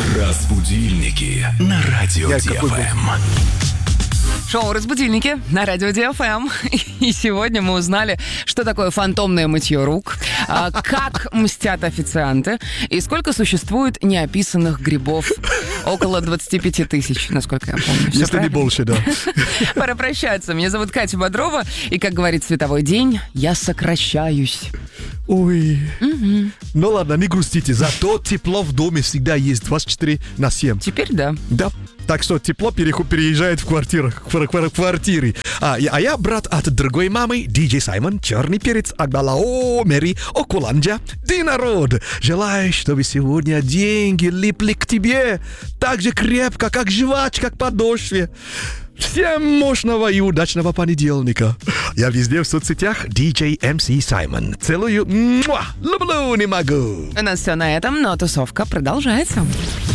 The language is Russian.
Разбудильники на радио ДФМ. Шоу «Разбудильники» на радио ДФМ. И сегодня мы узнали, что такое фантомное мытье рук, как мстят официанты и сколько существует неописанных грибов. Около 25 тысяч, насколько я помню. Все Если правильно? не больше, да. Пора прощаться. Меня зовут Катя Бодрова. И, как говорит Световой день, я сокращаюсь. Ой. Ну ладно, не грустите. Зато тепло в доме всегда есть 24/7. Теперь да. Да. Так что тепло переезжает в квартиры. А я брат от другой мамы, Диджей Саймон, черный перец, Агдалао, Мэри, Окуланджа. Ты народ! Желаю, чтобы сегодня деньги липли к тебе так же крепко, как жвачка к подошве. Всем мощного и удачного понедельника. Я везде в соцсетях DJ MC Саймон. Целую. Люблю, не могу. У нас все на этом, но тусовка продолжается.